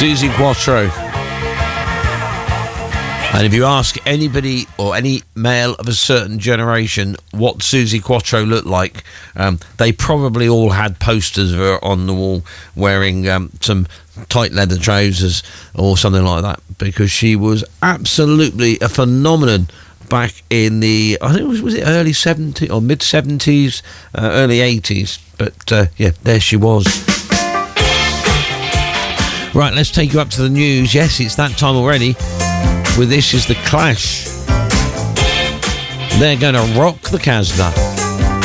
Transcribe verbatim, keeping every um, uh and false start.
Suzi Quatro. And if you ask anybody or any male of a certain generation what Suzi Quatro looked like, um, they probably all had posters of her on the wall wearing um, some tight leather trousers or something like that, because she was absolutely a phenomenon back in the, I think it was, was it early seventies or mid seventies, uh, early eighties. But uh, yeah, there she was. Right, let's take you up to the news. Yes, it's that time already. With This Is the Clash. They're going to rock the Casbah.